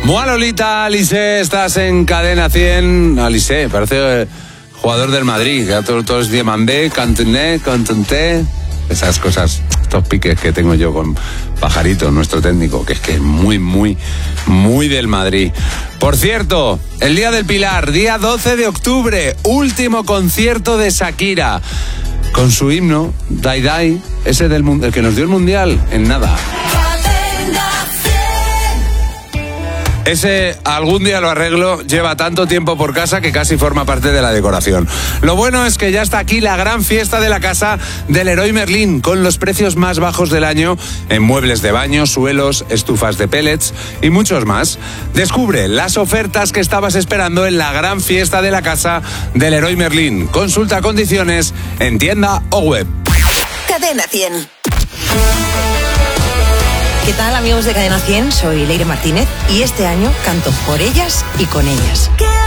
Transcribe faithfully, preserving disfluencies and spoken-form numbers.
Mua Lolita, Alisé, estás en Cadena cien. Alisé, parece eh, jugador del Madrid, que todos todo es Mandé, Cantené, Cantenté, esas cosas, estos piques que tengo yo con Pajarito, nuestro técnico, que es que es muy, muy, muy del Madrid. Por cierto, el Día del Pilar, día doce de octubre, último concierto de Shakira, con su himno, Dai Dai, ese del el que nos dio el Mundial, en nada. Ese algún día lo arreglo, lleva tanto tiempo por casa que casi forma parte de la decoración. Lo bueno es que ya está aquí la gran fiesta de la casa del Leroy Merlin, con los precios más bajos del año en muebles de baño, suelos, estufas de pellets y muchos más. Descubre las ofertas que estabas esperando en la gran fiesta de la casa del Leroy Merlin. Consulta condiciones en tienda o web. Cadena cien. ¿Qué tal, amigos de Cadena cien? Soy Leire Martínez y este año canto por ellas y con ellas.